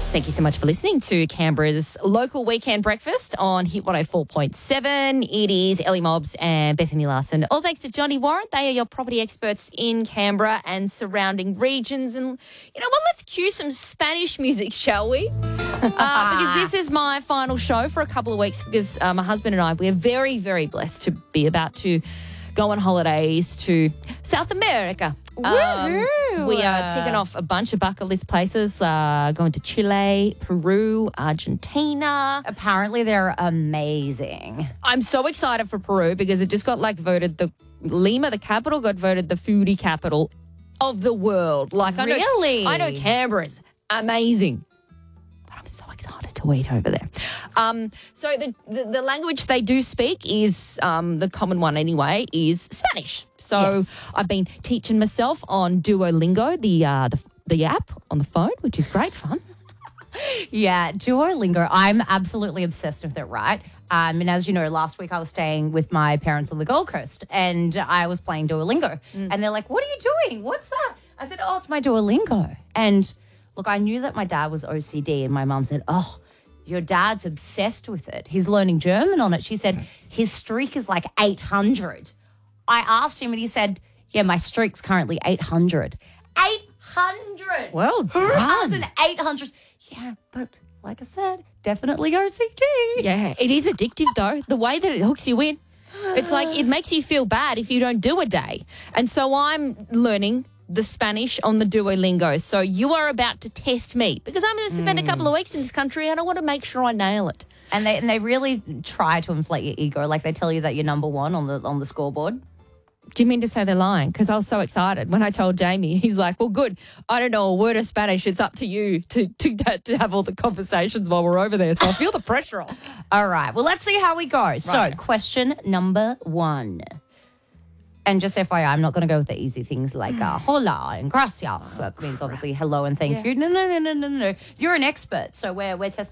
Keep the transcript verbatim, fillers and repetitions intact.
Thank you so much for listening to Canberra's local weekend breakfast on Hit one oh four point seven. It is Ellie Mobbs and Bethany Larson. All thanks to Johnny Warren. They are your property experts in Canberra and surrounding regions. And you know what? Let's cue some Spanish music, shall we? uh, because this is my final show for a couple of weeks because uh, my husband and I, we're very, very blessed to be about to go on holidays to South America. Um, we are ticking off a bunch of bucket list places, uh, going to Chile, Peru, Argentina. Apparently they're amazing. I'm so excited for Peru because it just got like voted, the Lima, the capital, got voted the foodie capital of the world. Like I know, Really? I know Canberra's amazing. I'm so excited to eat over there. Um, so the, the the language they do speak is um, the common one anyway is Spanish. So Yes. I've been teaching myself on Duolingo, the uh, the the app on the phone, which is great fun. Yeah, Duolingo. I'm absolutely obsessed with it, right? Um, and as you know, last week I was staying with my parents on the Gold Coast and I was playing Duolingo. Mm. And they're like, what are you doing? What's that? I said, oh, it's my Duolingo. And look, I knew that my dad was O C D and my mum said, oh, your dad's obsessed with it. He's learning German on it. She said, his streak is like eight hundred. I asked him and he said, yeah, my streak's currently eight hundred. eight hundred! Well Who has done. an eight hundred? Yeah, but like I said, definitely O C D. Yeah, it is addictive though. The way that it hooks you in, it's like it makes you feel bad if you don't do a day. And so I'm learning the Spanish on the Duolingo. So you are about to test me because I'm going to spend a couple of weeks in this country and I want to make sure I nail it. And they and they really try to inflate your ego. Like they tell you that you're number one on the on the scoreboard. Do you mean to say they're lying? Because I was so excited when I told Jamie. He's like, well, good. I don't know a word of Spanish. It's up to you to to, to have all the conversations while we're over there. So I feel the pressure on. All right. Well, let's see how we go. So, Right. question number one. And just F Y I, I'm not going to go with the easy things like uh, hola and gracias. That means obviously hello and thank Yeah. you. No, no, no, no, no, no. You're an expert, so we're we're testing